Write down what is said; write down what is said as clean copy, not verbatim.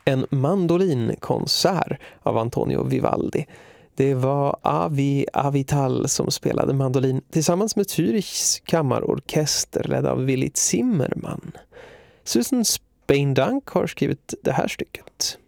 en mandolinkonsert av Antonio Vivaldi. Det var Avi Avital som spelade mandolin tillsammans med Zürichs kammarorkester ledd av Willy Zimmermann. Susan Spain Dunk har skrivit det här stycket.